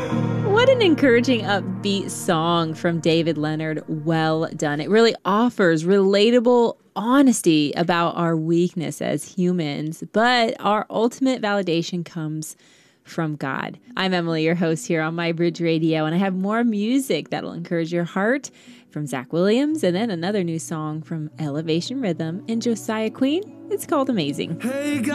What an encouraging, upbeat song from David Leonard. Well done. It really offers relatable honesty about our weakness as humans, but our ultimate validation comes from God. I'm Emily, your host here on My Bridge Radio, and I have more music that'll encourage your heart from Zach Williams, and then another new song from Elevation Rhythm and Josiah Queen. It's called Amazing. Hey,